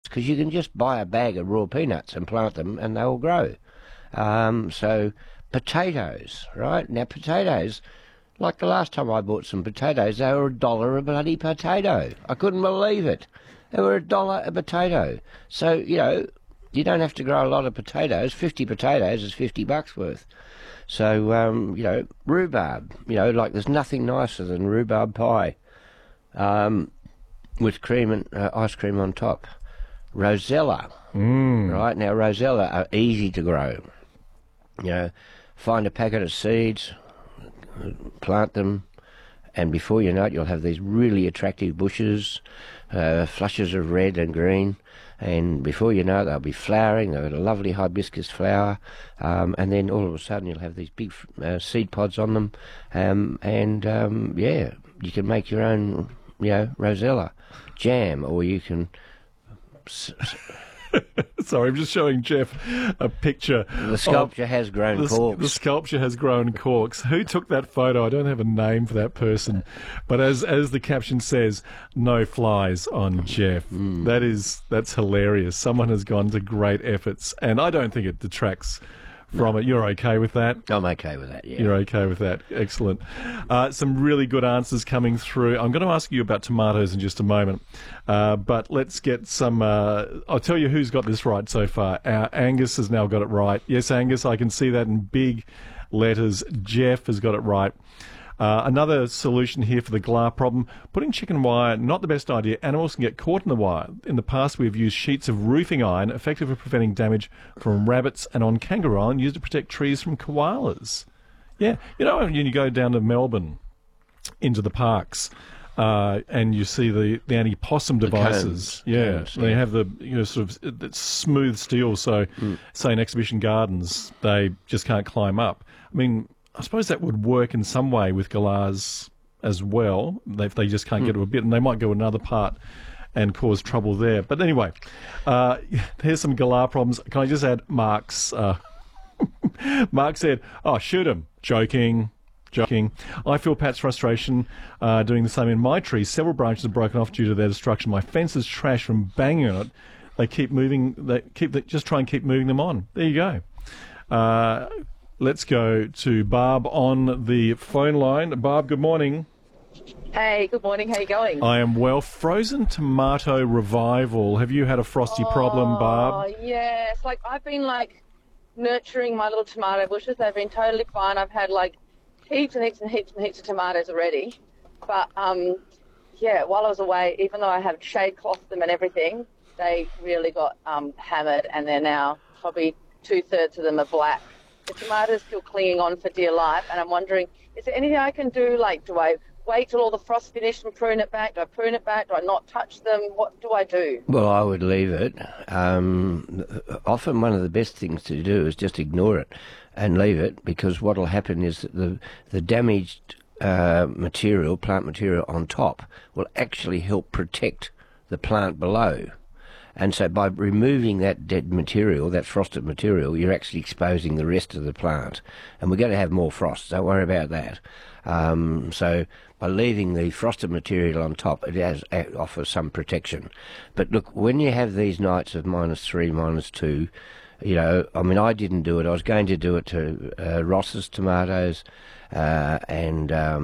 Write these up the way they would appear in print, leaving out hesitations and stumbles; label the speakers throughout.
Speaker 1: because you can just buy a bag of raw peanuts and plant them and they'll grow. So potatoes, right? Now potatoes, like the last time I bought some potatoes, they were $1 a bloody potato. I couldn't believe it. They were $1 a potato. So, you know, you don't have to grow a lot of potatoes. 50 potatoes is $50 worth. So, you know, rhubarb, you know, like there's nothing nicer than rhubarb pie with cream and ice cream on top. Rosella, right? Now, rosella are easy to grow. You know, find a packet of seeds, plant them, and before you know it, you'll have these really attractive bushes, flushes of red and green, and before you know it, they'll be flowering. They've got a lovely hibiscus flower, and then all of a sudden you'll have these big seed pods on them, yeah, you can make your own, you know, rosella jam, or you can...
Speaker 2: Sorry, I'm just showing Jeff a picture.
Speaker 1: The sculpture has grown corks.
Speaker 2: The sculpture has grown corks. Who took that photo? I don't have a name for that person. But as the caption says, no flies on Jeff. That's hilarious. Someone has gone to great efforts, and I don't think it detracts from it. You're okay with that?
Speaker 1: I'm okay with that, yeah.
Speaker 2: You're okay with that. Excellent. Some really good answers coming through. I'm going to ask you about tomatoes in just a moment. But let's get some... I'll tell you who's got this right so far. Angus has now got it right. Yes, Angus, I can see that in big letters. Jeff has got it right. Another solution here for the glass problem, putting chicken wire, not the best idea. Animals can get caught in the wire. In the past, we've used sheets of roofing iron, effective for preventing damage from rabbits, and on Kangaroo Island, used to protect trees from koalas. Yeah, you know, when you go down to Melbourne, into the parks, and you see the anti-possum devices.
Speaker 1: Cones,
Speaker 2: they have the, you know, sort of it's smooth steel, so say in exhibition gardens, they just can't climb up. I mean, I suppose that would work in some way with galahs as well, if they just can't get to a bit, and they might go another part and cause trouble there. But anyway, here's some galah problems. Can I just add Mark's... Mark said, oh, shoot him. Joking. I feel Pat's frustration doing the same in my tree. Several branches have broken off due to their destruction. My fence is trash from banging on it. They keep moving. Just try and keep moving them on. There you go. Let's go to Barb on the phone line. Barb, good morning.
Speaker 3: Hey, good morning. How you going?
Speaker 2: I am well. Frozen tomato revival. Have you had a frosty problem, Barb?
Speaker 3: Oh, yes. Like, I've been, nurturing my little tomato bushes. They've been totally fine. I've had, heaps and heaps and heaps and heaps of tomatoes already. But, while I was away, even though I have shade clothed them and everything, they really got hammered, and they're now probably 2/3 of them are black. The tomatoes still clinging on for dear life, and I'm wondering, is there anything I can do? Do I wait till all the frost finished and prune it back? Do I prune it back? Do I not touch them? What do I do?
Speaker 1: Well, I would leave it. Often one of the best things to do is just ignore it and leave it, because what will happen is that the damaged material, plant material on top, will actually help protect the plant below. And so by removing that dead material, that frosted material, you're actually exposing the rest of the plant. And we're going to have more frost, don't worry about that. So by leaving the frosted material on top, it offers some protection. But look, when you have these nights of -3, -2, you know, I mean, I didn't do it. I was going to do it to Ross's tomatoes and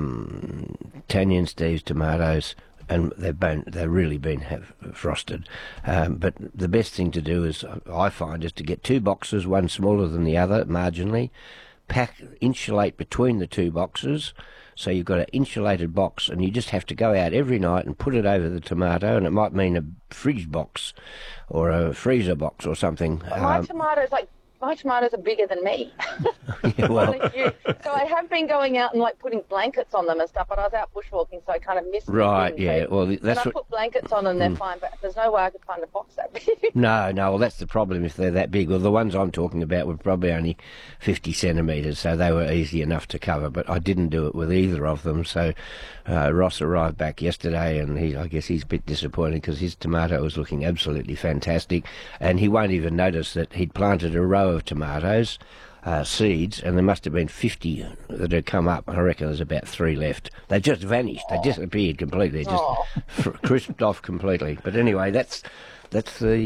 Speaker 1: Tanya and Steve's tomatoes, and they've really been frosted. But the best thing to do is, I find, is to get 2 boxes, one smaller than the other marginally, insulate between the 2 boxes, so you've got an insulated box, and you just have to go out every night and put it over the tomato, and it might mean a fridge box or a freezer box or something.
Speaker 3: My tomatoes are bigger than me.
Speaker 1: Yeah, well,
Speaker 3: so I have been going out and putting blankets on them and stuff, but I was out bushwalking, so I kind of missed
Speaker 1: right,
Speaker 3: them.
Speaker 1: yeah. Well, that's
Speaker 3: when I put blankets on them, they're fine, but there's no way I could find a box that big.
Speaker 1: No, well, that's the problem if they're that big. Well, the ones I'm talking about were probably only 50 centimetres, so they were easy enough to cover, but I didn't do it with either of them. So Ross arrived back yesterday, and I guess he's a bit disappointed because his tomato was looking absolutely fantastic, and he won't even notice that he'd planted a row of tomatoes, seeds, and there must have been 50 that had come up. I reckon there's about 3 left. They just vanished. They disappeared completely, just crisped off completely. But anyway, that's the